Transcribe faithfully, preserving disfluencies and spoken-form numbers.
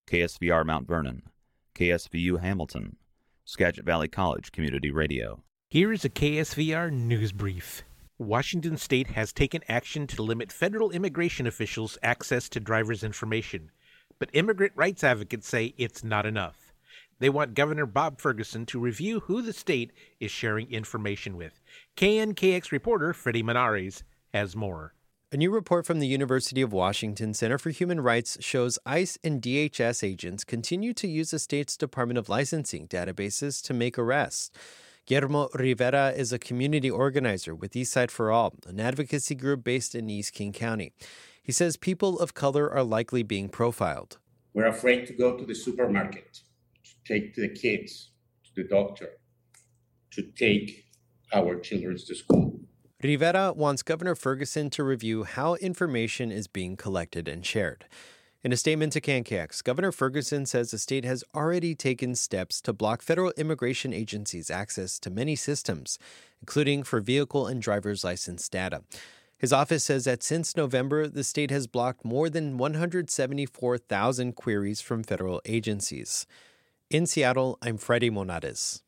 K S V R Mount Vernon, K S V U Hamilton, Skagit Valley College Community Radio. Here is a K S V R news brief. Washington State has taken action to limit federal immigration officials' access to drivers' information, but immigrant rights advocates say it's not enough. They want Governor Bob Ferguson to review who the state is sharing information with. K N K X reporter Freddie Menares has more. A new report from the University of Washington Center for Human Rights shows ICE and D H S agents continue to use the state's Department of Licensing databases to make arrests. Guillermo Rivera is a community organizer with Eastside for All, an advocacy group based in East King County. He says people of color are likely being profiled. We're afraid to go to the supermarket, to take the kids to the doctor, to take our children to school. Rivera wants Governor Ferguson to review how information is being collected and shared. In a statement to K N K X, Governor Ferguson says the state has already taken steps to block federal immigration agencies' access to many systems, including for vehicle and driver's license data. His office says that since November, the state has blocked more than one hundred seventy-four thousand queries from federal agencies. In Seattle, I'm Freddie Menares.